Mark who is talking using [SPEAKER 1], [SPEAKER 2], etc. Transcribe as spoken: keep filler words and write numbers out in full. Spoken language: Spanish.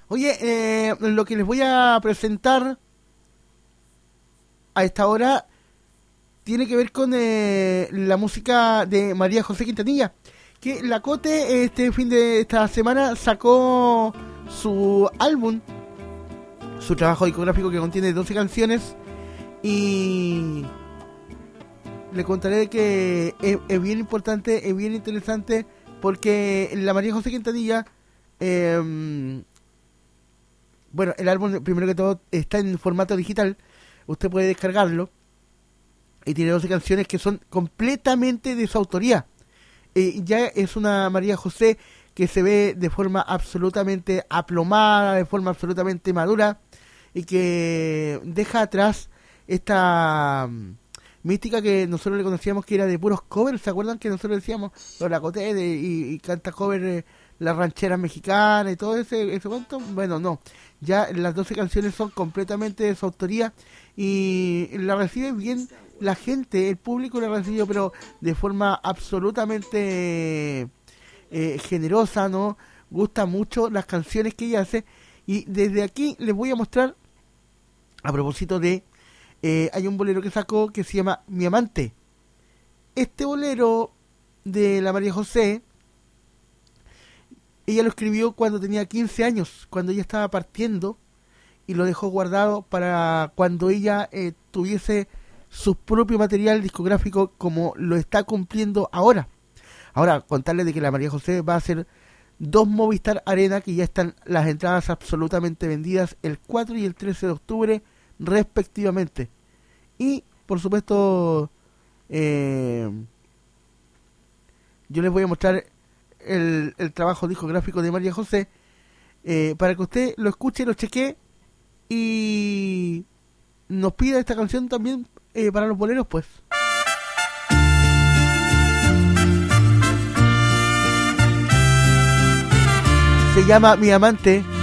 [SPEAKER 1] Oye, eh, lo que les voy a presentar a esta hora tiene que ver con eh, la música de María José Quintanilla, que la Cote este fin de esta semana sacó su álbum, su trabajo discográfico que contiene doce canciones, y le contaré que es, es bien importante, es bien interesante, porque la María José Quintanilla, eh, bueno, el álbum primero que todo está en formato digital, usted puede descargarlo, y tiene doce canciones que son completamente de su autoría. Eh, ya es una María José que se ve de forma absolutamente aplomada, de forma absolutamente madura, y que deja atrás esta um, mística que nosotros le conocíamos, que era de puros covers. ¿Se acuerdan que nosotros decíamos los Lacoté de, y, y canta cover eh, las rancheras mexicanas y todo ese, ese cuento? Bueno, no, ya las doce canciones son completamente de su autoría, y la recibe bien la gente, el público la recibió, pero de forma absolutamente eh, generosa, ¿no? Gusta mucho las canciones que ella hace, y desde aquí les voy a mostrar, a propósito de, eh, hay un bolero que sacó que se llama Mi Amante. Este bolero de la María José, ella lo escribió cuando tenía quince años, cuando ella estaba partiendo, y lo dejó guardado para cuando ella eh, tuviese su propio material discográfico, como lo está cumpliendo ahora. Ahora, contarles de que la María José va a hacer dos Movistar Arena, que ya están las entradas absolutamente vendidas, el cuatro y el trece de octubre respectivamente. Y, por supuesto, eh, yo les voy a mostrar el, el trabajo discográfico de María José, eh, para que usted lo escuche, lo chequee y nos pida esta canción también eh, para los boleros, pues. Se llama Mi Amante.